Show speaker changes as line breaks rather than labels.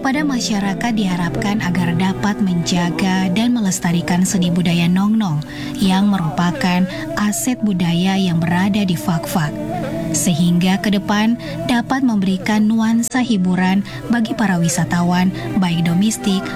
Kepada masyarakat diharapkan agar dapat menjaga dan melestarikan seni budaya Nong-Nong yang merupakan aset budaya yang berada di Fak-Fak, sehingga ke depan dapat memberikan nuansa hiburan bagi para wisatawan baik domestik